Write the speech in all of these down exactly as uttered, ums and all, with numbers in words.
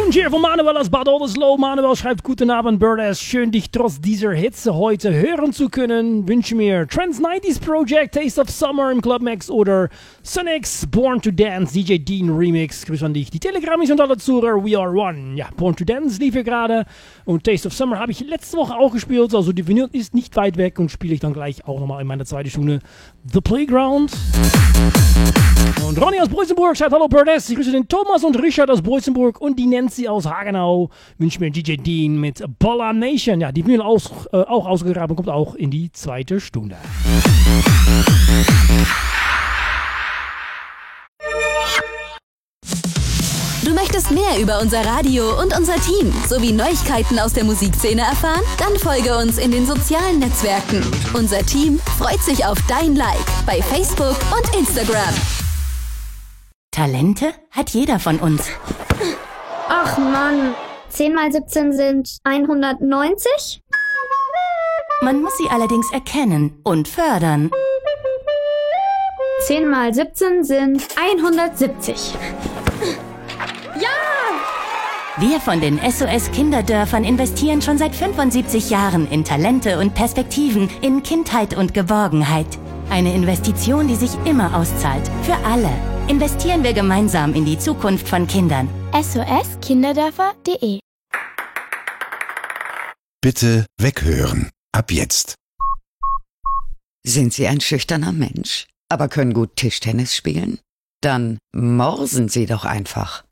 Wunsch hier von Manuel aus Bad Oldesloe. Manuel schreibt: Guten Abend, Birders. Schön, dich trotz dieser Hitze heute hören zu können. Wünsche mir Trans neunziger Project, Taste of Summer im Club Max oder Sonics Born to Dance, D J Dean Remix. Grüß an dich. Die Telegramis und alle Zuhörer, We Are One. Ja, Born to Dance lief hier gerade und Taste of Summer habe ich letzte Woche auch gespielt. Also die Vinyl ist nicht weit weg und spiele ich dann gleich auch nochmal in meiner zweiten Stunde The Playground. Und Ronny aus Boysenburg schreibt: Hallo Birders, ich grüße den Thomas und Richard aus Boysenburg und die Nancy aus Hagenau. Wünsche mir D J Dean mit Baller Nation. Ja, die Vinyl aus, äh, auch ausgegraben, kommt auch in die zweite Stunde. Du möchtest mehr über unser Radio und unser Team sowie Neuigkeiten aus der Musikszene erfahren? Dann folge uns in den sozialen Netzwerken. Unser Team freut sich auf dein Like bei Facebook und Instagram. Talente hat jeder von uns. Ach Mann, zehn mal siebzehn sind hundertneunzig? Man muss sie allerdings erkennen und fördern. zehn mal siebzehn sind hundertsiebzig. Ja! Wir von den S O S Kinderdörfern investieren schon seit fünfundsiebzig Jahren in Talente und Perspektiven, in Kindheit und Geborgenheit. Eine Investition, die sich immer auszahlt. Für alle. Investieren wir gemeinsam in die Zukunft von Kindern. S O S Kinderdörfer punkt de. Bitte weghören. Ab jetzt. Sind Sie ein schüchterner Mensch, aber können gut Tischtennis spielen? Dann morsen Sie doch einfach.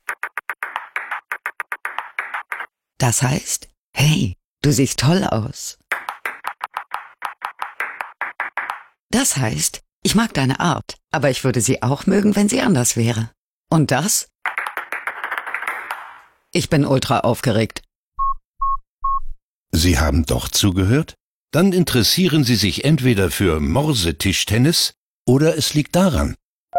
Das heißt, hey, du siehst toll aus. Das heißt, ich mag deine Art, aber ich würde sie auch mögen, wenn sie anders wäre. Und das? Ich bin ultra aufgeregt. Sie haben doch zugehört? Dann interessieren Sie sich entweder für Morsetischtennis oder es liegt daran.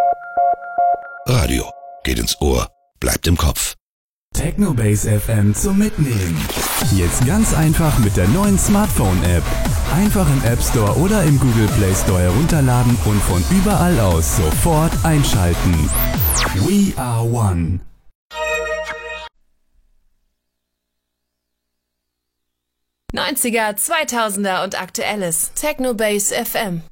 Radio geht ins Ohr, bleibt im Kopf. Technobase F M zum Mitnehmen. Jetzt ganz einfach mit der neuen Smartphone-App. Einfach im App Store oder im Google Play Store herunterladen und von überall aus sofort einschalten. We are one. neunziger, zweitausender und aktuelles. Technobase F M.